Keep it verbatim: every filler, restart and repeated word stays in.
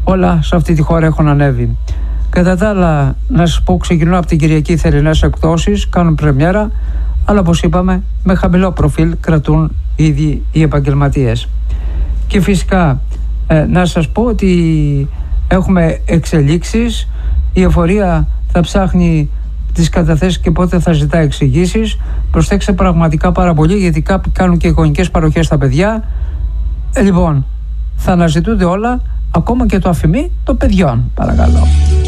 όλα σε αυτή τη χώρα έχουν ανέβει. Κατά τα άλλα, να σας πω, ξεκινούν από την Κυριακή θερινές εκδόσεις, κάνουν πρεμιέρα, αλλά όπως είπαμε, με χαμηλό προφίλ κρατούν ήδη οι επαγγελματίες. Και φυσικά, ε, να σας πω ότι έχουμε εξελίξεις. Η εφορία θα ψάχνει τις καταθέσεις και πότε θα ζητά εξηγήσεις. Προσέξτε πραγματικά πάρα πολύ, γιατί κάποιοι κάνουν και εικονικές παροχές στα παιδιά. Ε, λοιπόν, θα αναζητούνται όλα, ακόμα και το αφημί των παιδιών, παρακαλώ.